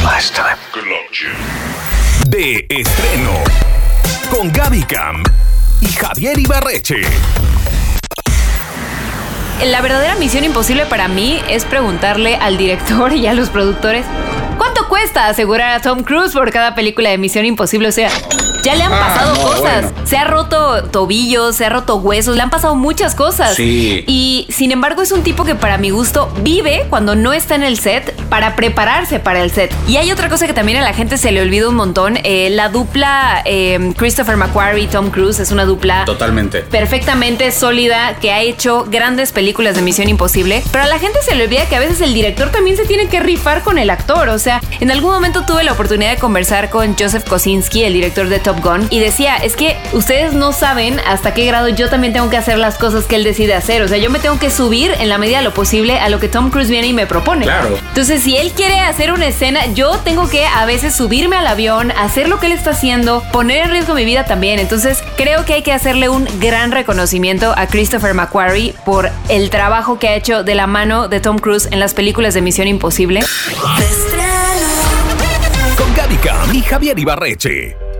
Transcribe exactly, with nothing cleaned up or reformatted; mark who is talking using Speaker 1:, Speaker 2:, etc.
Speaker 1: last time. Good luck, Jim. De estreno con Gaby Cam y Javier Ibarreche.
Speaker 2: La verdadera misión imposible para mí es preguntarle al director y a los productores ¿cuánto cuesta asegurar a Tom Cruise por cada película de Misión Imposible? O sea, ya le han pasado ah, no, cosas. Bueno. Se ha roto tobillos, se ha roto huesos, le han pasado muchas cosas.
Speaker 3: Sí.
Speaker 2: Y sin embargo es un tipo que para mi gusto vive cuando no está en el set para prepararse para el set. Y hay otra cosa que también a la gente se le olvida un montón. Eh, la dupla eh, Christopher McQuarrie y Tom Cruise es una dupla
Speaker 3: totalmente
Speaker 2: perfectamente sólida que ha hecho grandes películas de Misión Imposible. Pero a la gente se le olvida que a veces el director también se tiene que rifar con el actor. O sea, en algún momento tuve la oportunidad de conversar con Joseph Kosinski, el director de Top Gun, y decía, es que ustedes no saben hasta qué grado yo también tengo que hacer las cosas que él decide hacer. O sea, yo me tengo que subir en la medida de lo posible a lo que Tom Cruise viene y me propone.
Speaker 3: Claro.
Speaker 2: Entonces, si él quiere hacer una escena, yo tengo que a veces subirme al avión, hacer lo que él está haciendo, poner en riesgo mi vida también. Entonces, creo que hay que hacerle un gran reconocimiento a Christopher McQuarrie por el trabajo que ha hecho de la mano de Tom Cruise en las películas de Misión Imposible.
Speaker 1: Con Gaby Cam y Javier Ibarreche.